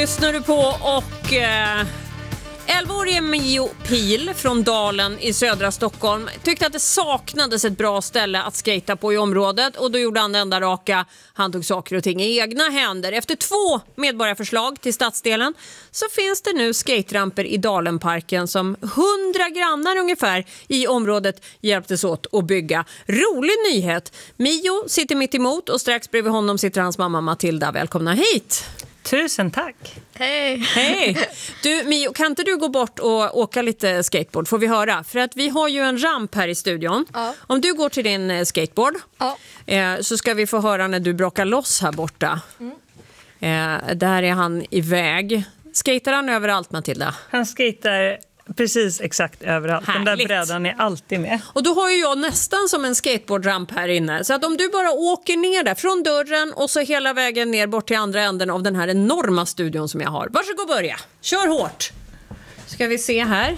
lyssnar du på och 11-årige Mio Pil från Dalen i södra Stockholm tyckte att det saknades ett bra ställe att skata på i området, och då gjorde han det enda raka. Han tog saker och ting i egna händer. Efter 2 medborgarförslag till stadsdelen så finns det nu skateramper i Dalenparken som 100 grannar ungefär i området hjälptes åt att bygga. Rolig nyhet. Mio sitter mitt emot och strax bredvid honom sitter hans mamma Matilda. Välkomna hit. Tusen tack. Hej. Hej. Du Mio, kan inte du gå bort och åka lite skateboard, får vi höra? För att vi har ju en ramp här i studion. Ja. Om du går till din skateboard Ja. så ska vi få höra när du bråkar loss här borta. Där är han iväg. Skater han överallt, Matilda? Han skater precis exakt överallt. Den där Härligt. brädan är alltid med. Och då har ju jag nästan som en skateboardramp här inne. Så att om du bara åker ner där från dörren och så hela vägen ner bort till andra änden av den här enorma studion som jag har. Varsågod börja. Kör hårt. Ska vi se här.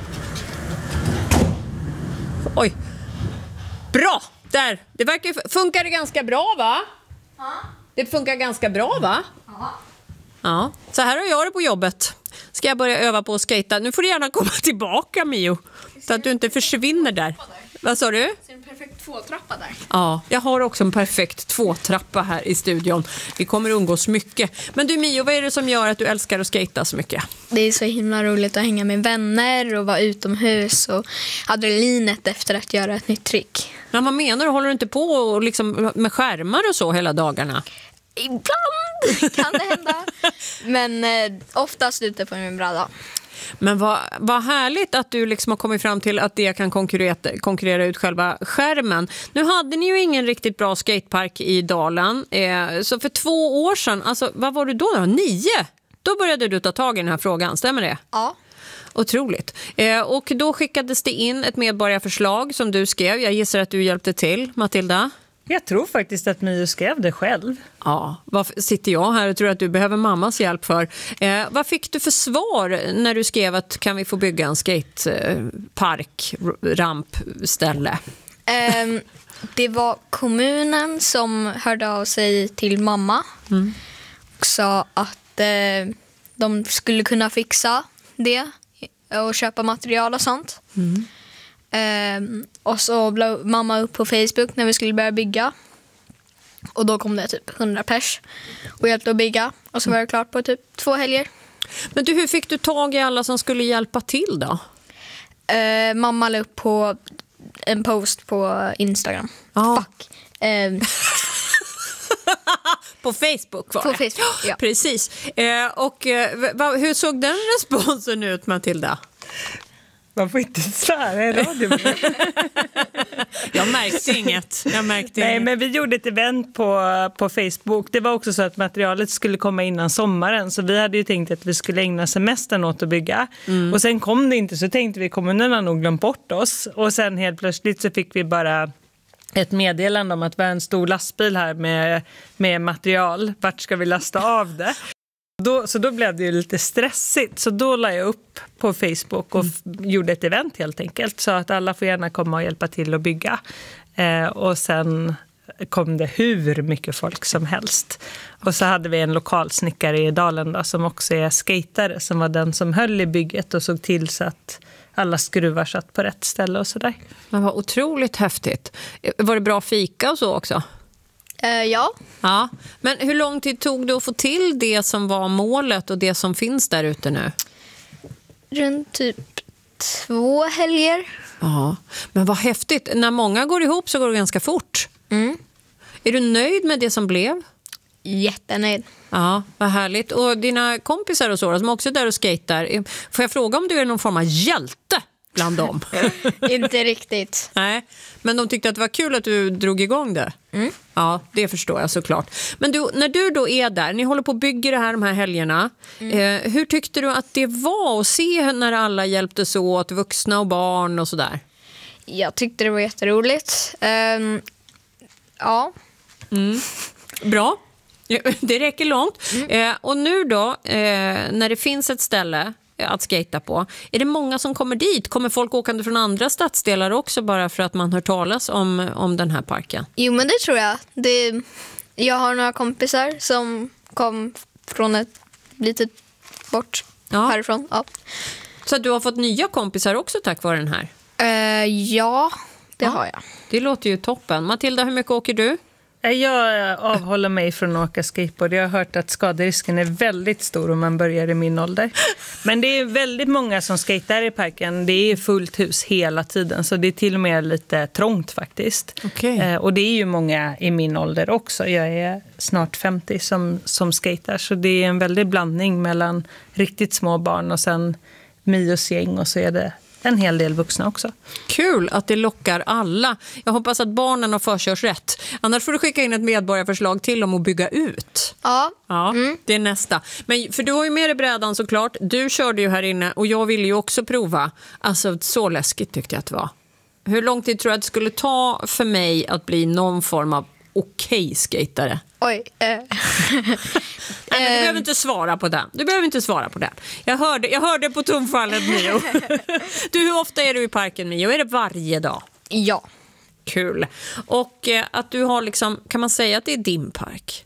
Oj. Bra. Där. Det verkar funkar det ganska bra, va? Ja. Det funkar ganska bra, va? Ja. Ja. Så här har jag det på jobbet. Ska jag börja öva på att skata? Nu får du gärna komma tillbaka, Mio. Så att du inte försvinner där. Vad sa du? Det är en perfekt 2-trappa där. Ja, jag har också en perfekt 2-trappa här i studion. Vi kommer umgås mycket. Men du Mio, vad är det som gör att du älskar att skata så mycket? Det är så himla roligt att hänga med vänner och vara utomhus och adrenalinet efter att göra ett nytt trick. Men vad menar du? Håller du inte på och liksom med skärmar och så hela dagarna? Ibland kan det hända. Men oftast ute på min bräda. Men vad härligt att du liksom har kommit fram till att det kan konkurrera ut själva skärmen. Nu hade ni ju ingen riktigt bra skatepark i Dalen. Så för 2 år sedan, alltså vad var du då? 9? Då började du ta tag i den här frågan, stämmer det? Ja. Otroligt. Och då skickades det in ett medborgarförslag som du skrev. Jag gissar att du hjälpte till, Matilda. Jag tror faktiskt att Mio skrev det själv. Ja, vad sitter jag här och tror att du behöver mammas hjälp för? Vad fick du för svar när du skrev att kan vi få bygga en skatepark, rampställe? Det var kommunen som hörde av sig till mamma och sa att de skulle kunna fixa det och köpa material och sånt. Och så blev mamma upp på Facebook när vi skulle börja bygga. Och då kom det typ 100 pers och hjälpte att bygga. Och så var det klart på typ 2 helger. Men du, hur fick du tag i alla som skulle hjälpa till då? Mamma la upp på en post på Instagram. Ja. Fuck. På Facebook var På det. Facebook, ja. Precis. Hur såg den responsen ut, Matilda? Man får inte svära i radio. Jag märkte inget. Nej, men vi gjorde ett event på Facebook. Det var också så att materialet skulle komma innan sommaren. Så vi hade ju tänkt att vi skulle ägna semestern åt att bygga. Och sen kom det inte, så tänkte vi kommunen har nog glömt bort oss. Och sen helt plötsligt så fick vi bara ett meddelande om att vi har en stor lastbil här med material. Vart ska vi lasta av det? Så då blev det ju lite stressigt. Så då la jag upp på Facebook och gjorde ett event helt enkelt. Så att alla får gärna komma och hjälpa till att bygga. Och sen kom det hur mycket folk som helst. Och så hade vi en lokal snickare i Dalen då, som också är skatare. Som var den som höll i bygget och såg till så att alla skruvar satt på rätt ställe och sådär. Det var otroligt häftigt. Var det bra fika och så också? Ja. Ja, men hur lång tid tog det att få till det som var målet och det som finns där ute nu? Runt typ 2 helger. Ja, men vad häftigt. När många går ihop så går det ganska fort. Är du nöjd med det som blev? Jättenöjd. Ja, vad härligt. Och dina kompisar och så som också är där och skater. Får jag fråga om du är någon form av hjälte bland dem? Inte riktigt. Nej, men de tyckte att det var kul att du drog igång det. Ja, det förstår jag såklart. Men du, när du då är där, ni håller på att bygga det här de här helgerna. Hur tyckte du att det var att se när alla hjälptes åt, vuxna och barn och sådär? Jag tyckte det var jätteroligt. Ja. Bra. Det räcker långt. Och nu då, när det finns ett ställe att skata på, är det många som kommer dit? Kommer folk åkande från andra stadsdelar också bara för att man hör talas om den här parken? Jo, men det tror jag. Jag har några kompisar som kom från ett lite bort härifrån. Ja. Så att du har fått nya kompisar också tack vare den här? Ja, det har jag. Det låter ju toppen. Matilda, hur mycket åker du? Jag avhåller mig från att åka skateboard. Jag har hört att skaderisken är väldigt stor om man börjar i min ålder. Men det är väldigt många som skater i parken. Det är fullt hus hela tiden, så det är till och med lite trångt faktiskt. Okay. Och det är ju många i min ålder också. Jag är snart 50 som skater, så det är en väldig blandning mellan riktigt små barn och sen Mios gäng, och så är det en hel del vuxna också. Kul att det lockar alla. Jag hoppas att barnen har förkörs rätt. Annars får du skicka in ett medborgarförslag till om att bygga ut. Ja. Det är nästa. Men för du har ju med dig brädan såklart. Du körde ju här inne och jag ville ju också prova. Alltså så läskigt tyckte jag att det var. Hur lång tid tror du att det skulle ta för mig att bli någon form av okej-skatare? Oj. Nej, men du behöver inte svara på den. Jag hörde på tonfallet, Mio. Du, hur ofta är du i parken, Mio? Är det varje dag? Ja. Kul. Och att du har liksom, kan man säga att det är din park?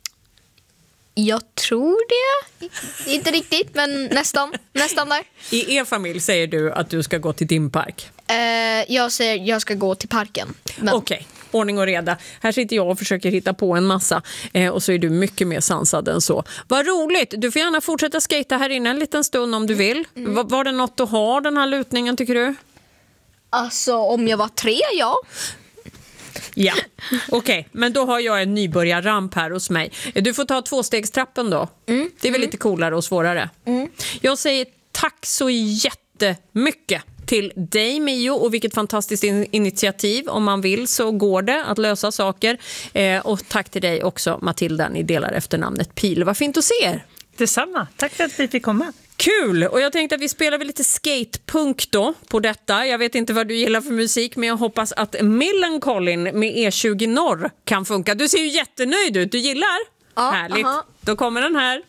Jag tror det. Inte riktigt, men nästan där. I er familj säger du att du ska gå till din park? Jag säger jag ska gå till parken. Okej. Ordning och reda. Här sitter jag och försöker hitta på en massa och så är du mycket mer sansad än så. Vad roligt! Du får gärna fortsätta skata här inne en liten stund om du vill. Var det något att ha den här lutningen, tycker du? Alltså, om jag var 3, ja. Ja, okej. Men då har jag en nybörjarramp här hos mig. Du får ta 2-stegstrappen då. Det är väl lite coolare och svårare. Jag säger tack så jättemycket till dig, Mio, och vilket fantastiskt initiativ. Om man vill så går det att lösa saker. Och tack till dig också, Matilda. Ni delar efternamnet Pil. Vad fint att se er. Detsamma. Tack för att vi fick komma. Kul! Och jag tänkte att vi spelar väl lite skatepunk då på detta. Jag vet inte vad du gillar för musik, men jag hoppas att Millencolin med E20 Norr kan funka. Du ser ju jättenöjd ut. Du gillar? Ja, härligt. aha. Då kommer den här.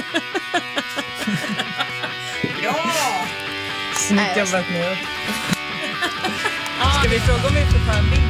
Ja! Snyggt jobbat nu. Ska vi fråga om vi får ta en bild?